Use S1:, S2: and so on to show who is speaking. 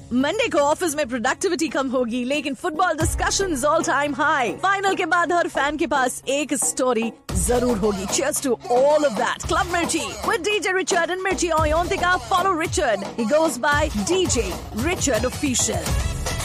S1: Monday को office में productivity कम होगी, लेकिन football discussions all time high. Final के बाद हर फैन के पास एक स्टोरी जरूर होगी। Cheers to all of that. Club Mirchi with DJ Richard and Mirchi Oyontika. Follow Richard. He goes by DJ Richard Official.